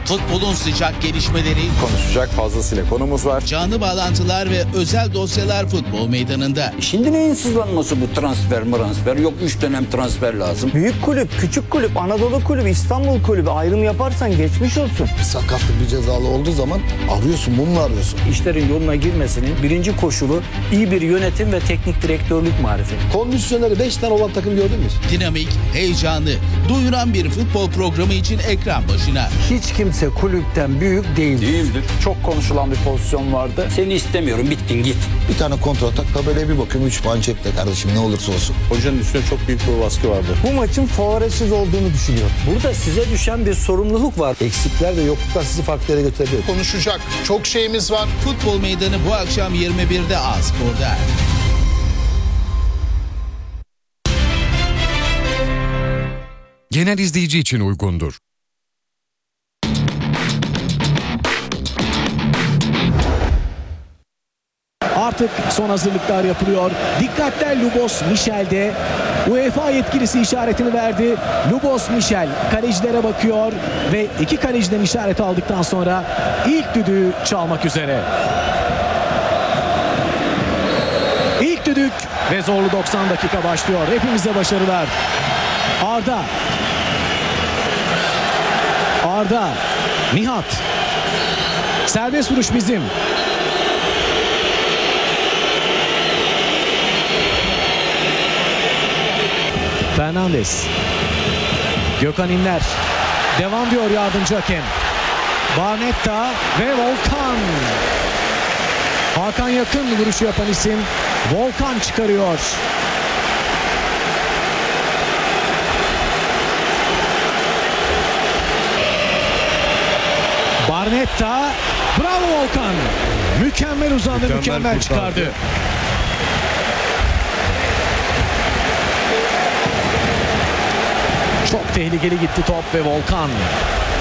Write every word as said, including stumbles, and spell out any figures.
Futbolun sıcak gelişmeleri, Konuşacak fazlasıyla konumuz var. canlı bağlantılar ve özel dosyalar futbol meydanında. Şimdi neyin sızlanması bu transfer transfer? Yok üç dönem transfer lazım. Büyük kulüp, küçük kulüp, Anadolu kulübü, İstanbul kulübü ayrım yaparsan geçmiş olsun. Sakatlık bir cezalı olduğu zaman arıyorsun, bunu arıyorsun. İşlerin yoluna girmesinin birinci koşulu iyi bir yönetim ve teknik direktörlük marifeti. Kondisyoneri beş tane olan takım gördün mü? Dinamik, heyecanlı, duyuran bir futbol programı için ekran başına. Hiç kimse kulüpten büyük değil. Değildir. Çok konuşulan bir pozisyon vardı. Seni istemiyorum, bittin git. Bir tane kontrol atak, tabelaya bir bakıyorum, üç puan cepte kardeşim, ne olursa olsun. Hocanın üstüne çok büyük bir baskı vardı. Bu maçın favoresiz olduğunu düşünüyorum. Burada size düşen bir sorumluluk var. Eksikler ve yokluklar sizi farklı yere götürebilir. Konuşacak çok şeyimiz var. Futbol Meydanı bu akşam yirmi birde A-Spor'da. Genel izleyici için uygundur. Artık son hazırlıklar yapılıyor. Dikkatler Lubos Michel'de. UEFA yetkilisi işaretini verdi. Lubos Michel kalecilere bakıyor ve iki kaleciden işaret aldıktan sonra ilk düdüğü çalmak üzere. İlk düdük ve zorlu doksan dakika başlıyor. Hepimize başarılar. Arda. Arda. Nihat. Serbest vuruş bizim. Fernandes. Gökhan İnler. Devam diyor yardımcı hakem. Barnetta ve Volkan. Hakan Yakın vuruşu yapan isim. Volkan çıkarıyor. Barnetta. Bravo Volkan. Mükemmel uzandı, mükemmel, mükemmel çıkardı. Çok tehlikeli gitti top ve Volkan